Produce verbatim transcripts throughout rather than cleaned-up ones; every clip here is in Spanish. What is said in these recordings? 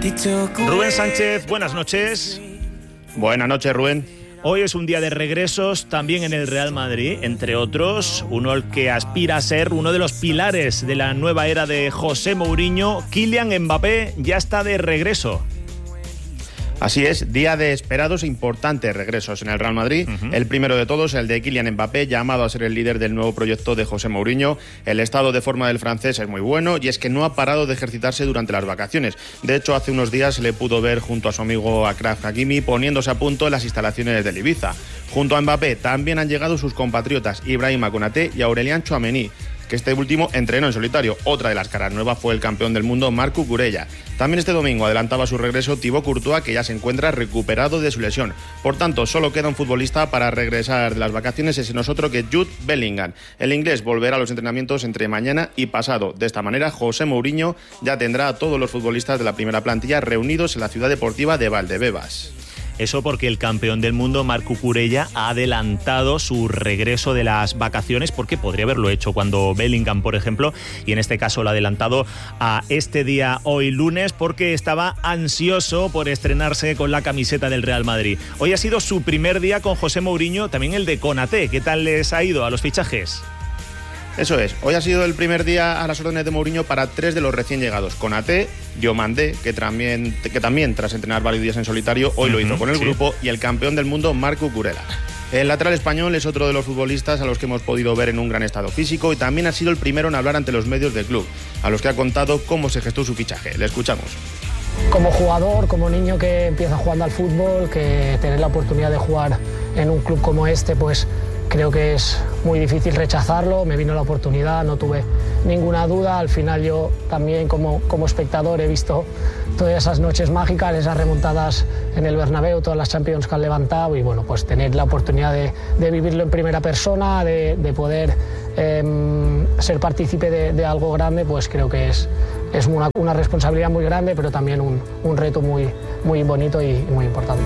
Rubén Sánchez, buenas noches. Buenas noches, Rubén. Hoy es un día de regresos también en el Real Madrid, entre otros, uno al que aspira a ser uno de los pilares de la nueva era de José Mourinho. Kylian Mbappé ya está de regreso. Así es, día de esperados e importantes regresos en el Real Madrid. Uh-huh. El primero de todos, el de Kylian Mbappé, llamado a ser el líder del nuevo proyecto de José Mourinho. El estado de forma del francés es muy bueno y es que no ha parado de ejercitarse durante las vacaciones. De hecho, hace unos días se le pudo ver junto a su amigo Achraf Hakimi poniéndose a punto en las instalaciones del Ibiza. Junto a Mbappé también han llegado sus compatriotas Ibrahima Konaté y Aurélien Tchouaméni, que este último entrenó en solitario. Otra de las caras nuevas fue el campeón del mundo Marc Cucurella. También este domingo adelantaba su regreso Thibaut Courtois, que ya se encuentra recuperado de su lesión. Por tanto, solo queda un futbolista para regresar de las vacaciones, ese no es otro que Jude Bellingham. El inglés volverá a los entrenamientos entre mañana y pasado. De esta manera, José Mourinho ya tendrá a todos los futbolistas de la primera plantilla reunidos en la ciudad deportiva de Valdebebas. Eso porque el campeón del mundo, Marc Cucurella, ha adelantado su regreso de las vacaciones, porque podría haberlo hecho cuando Bellingham, por ejemplo, y en este caso lo ha adelantado a este día, hoy lunes, porque estaba ansioso por estrenarse con la camiseta del Real Madrid. Hoy ha sido su primer día con José Mourinho, también el de Konaté. ¿Qué tal les ha ido a los fichajes? Eso es, hoy ha sido el primer día a las órdenes de Mourinho para tres de los recién llegados. Konaté, Diomandé, que también, que también tras entrenar varios días en solitario, hoy uh-huh, lo hizo con el sí. grupo, y el campeón del mundo, Marc Cucurella. El lateral español es otro de los futbolistas a los que hemos podido ver en un gran estado físico y también ha sido el primero en hablar ante los medios del club, a los que ha contado cómo se gestó su fichaje. Le escuchamos. Como jugador, como niño que empieza jugando al fútbol, que tener la oportunidad de jugar en un club como este, pues creo que es muy difícil rechazarlo. Me vino la oportunidad, no tuve ninguna duda. Al final yo también como, como espectador he visto todas esas noches mágicas, esas remontadas en el Bernabéu, todas las Champions que han levantado, y bueno, pues tener la oportunidad de, de vivirlo en primera persona, de, de poder eh, ser partícipe de, de algo grande, pues creo que es, es una, una responsabilidad muy grande, pero también un, un reto muy, muy bonito y muy importante.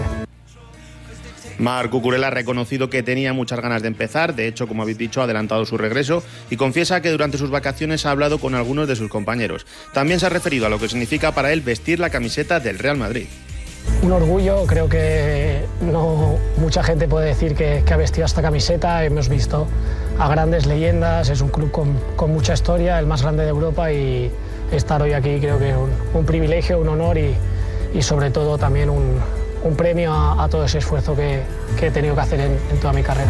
Marc Cucurella ha reconocido que tenía muchas ganas de empezar. De hecho, como habéis dicho, ha adelantado su regreso y confiesa que durante sus vacaciones ha hablado con algunos de sus compañeros. También se ha referido a lo que significa para él vestir la camiseta del Real Madrid. Un orgullo, creo que no mucha gente puede decir que, que ha vestido esta camiseta. Hemos visto a grandes leyendas, es un club con, con mucha historia, el más grande de Europa, y estar hoy aquí creo que es un, un privilegio, un honor y, y sobre todo también un... un premio a, a todo ese esfuerzo que, que he tenido que hacer en, en toda mi carrera.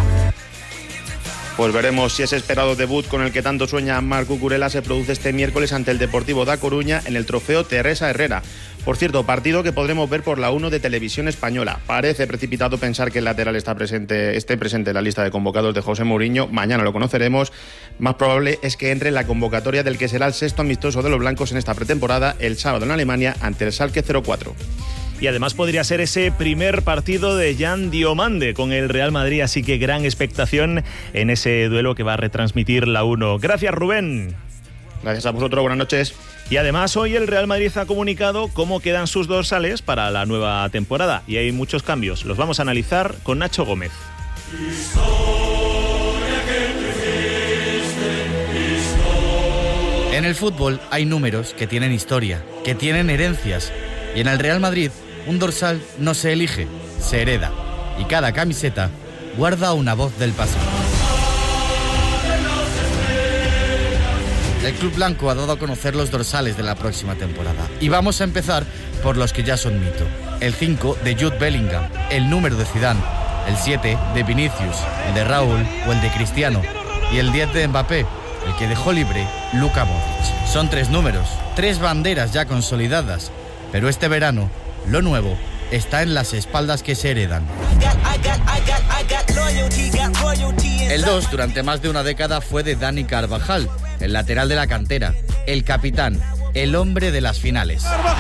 Pues veremos si ese esperado debut con el que tanto sueña Marc Cucurella se produce este miércoles ante el Deportivo da Coruña en el trofeo Teresa Herrera. Por cierto, partido que podremos ver por la uno de Televisión Española. Parece precipitado pensar que el lateral está presente, esté presente en la lista de convocados de José Mourinho. Mañana lo conoceremos. Más probable es que entre en la convocatoria del que será el sexto amistoso de los blancos en esta pretemporada, el sábado en Alemania ante el Schalke cero cuatro. Y además podría ser ese primer partido de Jan Diomande con el Real Madrid, así que gran expectación en ese duelo que va a retransmitir la uno. Gracias, Rubén. Gracias a vosotros, buenas noches. Y además hoy el Real Madrid ha comunicado cómo quedan sus dorsales para la nueva temporada y hay muchos cambios. Los vamos a analizar con Nacho Gómez. En el fútbol hay números que tienen historia, que tienen herencias, y en el Real Madrid un dorsal no se elige, se hereda, y cada camiseta guarda una voz del pasado. El club blanco ha dado a conocer los dorsales de la próxima temporada, y vamos a empezar por los que ya son mito. El cinco de Jude Bellingham, el número de Zidane, el siete de Vinicius, el de Raúl o el de Cristiano, y el diez de Mbappé, el que dejó libre Luka Modric. Son tres números, tres banderas ya consolidadas, pero este verano lo nuevo está en las espaldas que se heredan. El dos durante más de una década fue de Dani Carvajal, el lateral de la cantera, el capitán, el hombre de las finales.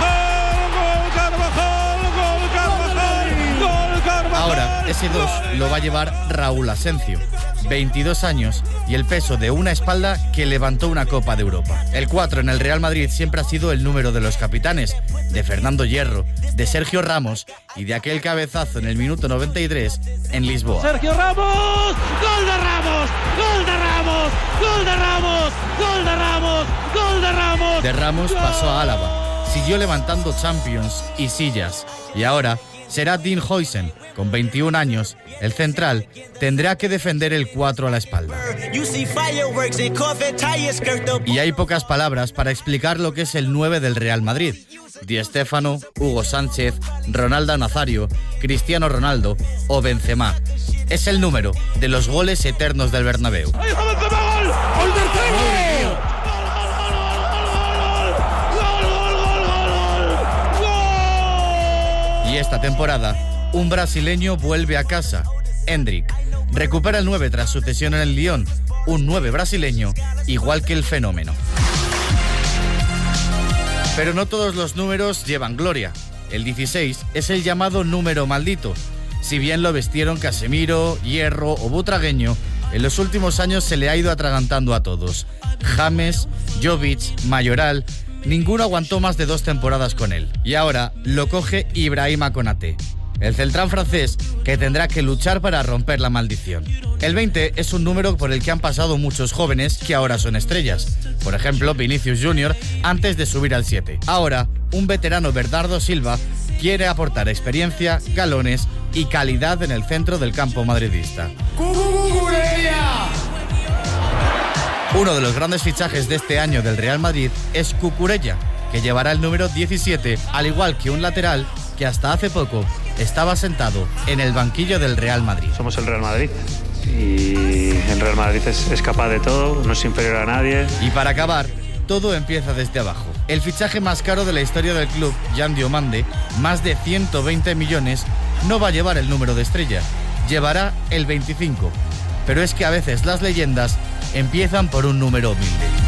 Ahora ese dos lo va a llevar Raúl Asencio, veintidós años y el peso de una espalda que levantó una Copa de Europa. El cuatro en el Real Madrid siempre ha sido el número de los capitanes, de Fernando Hierro, de Sergio Ramos y de aquel cabezazo en el minuto noventa y tres en Lisboa. ¡Sergio Ramos! ¡Gol de Ramos! ¡Gol de Ramos! ¡Gol de Ramos! ¡Gol de Ramos! ¡Gol de Ramos! De Ramos pasó a Álava. siguió levantando Champions y sillas. Y ahora será Dean Huijsen, con veintiún años, el central, tendrá que defender el cuatro a la espalda. Y hay pocas palabras para explicar lo que es el nueve del Real Madrid. Di Stéfano, Hugo Sánchez, Ronaldo Nazario, Cristiano Ronaldo o Benzema. Es el número de los goles eternos del Bernabéu. ¡Ahí está Benzema! ¡Gol! ¡Gol del tercero! Y esta temporada, un brasileño vuelve a casa, Endrick. Recupera el nueve tras su cesión en el Lyon, un nueve brasileño, igual que el fenómeno. Pero no todos los números llevan gloria. El dieciséis es el llamado número maldito. Si bien lo vistieron Casemiro, Hierro o Butragueño, en los últimos años se le ha ido atragantando a todos. James, Jovic, Mayoral, ninguno aguantó más de dos temporadas con él. Y ahora lo coge Ibrahima Konaté, el central francés que tendrá que luchar para romper la maldición. El veinte es un número por el que han pasado muchos jóvenes que ahora son estrellas. Por ejemplo, Vinicius Junior antes de subir al siete. Ahora, un veterano Bernardo Silva quiere aportar experiencia, galones y calidad en el centro del campo madridista. Uno de los grandes fichajes de este año del Real Madrid es Cucurella, que llevará el número diecisiete, al igual que un lateral que hasta hace poco estaba sentado en el banquillo del Real Madrid. Somos el Real Madrid y el Real Madrid es, es capaz de todo, no es inferior a nadie. Y para acabar, todo empieza desde abajo. El fichaje más caro de la historia del club, Jan Diomande, más de ciento veinte millones, no va a llevar el número de estrella, llevará el veinticinco. Pero es que a veces las leyendas empiezan por un número humilde.